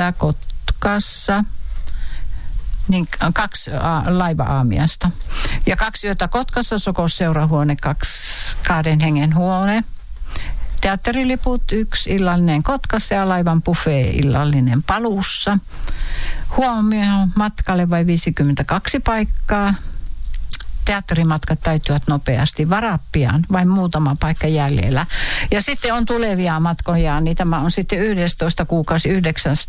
yötä Kotkassa. Niin 2 laiva-aamiasta. Ja 2 yötä Kotkassa, Sokos-seurahuone, 2 hengen huone. Teatteriliput, 1 illallinen Kotkassa ja laivan buffet illallinen Paluussa. Huomio matkalle vai 52 paikkaa. Teatterimatkat täytyvät nopeasti, varaa pian, vain muutama paikka jäljellä. Ja sitten on tulevia matkoja, niin tämä on sitten 11. kuukausi 19-21.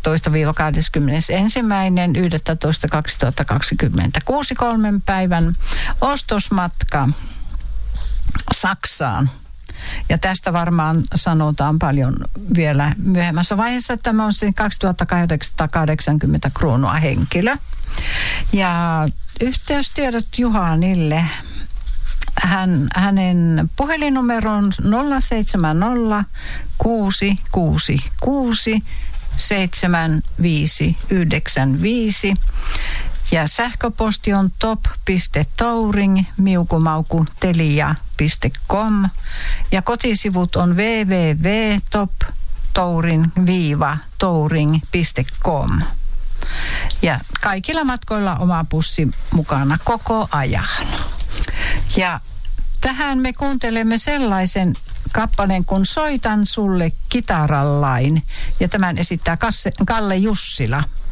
11.2026 3 päivän ostosmatka Saksaan. Ja tästä varmaan sanotaan paljon vielä myöhemmässä vaiheessa. Tämä on sitten 2880 kruunua henkilö. Ja yhteystiedot Juhanille. Hänen puhelinnumero on 070 666 7595 ja sähköposti on top.touring@telia.com ja kotisivut on www.top-touring.com. Ja kaikilla matkoilla oma bussi mukana koko ajan. Ja tähän me kuuntelemme sellaisen kappaleen kun Soitan sulle kitarallain. Ja tämän esittää Kalle Jussila.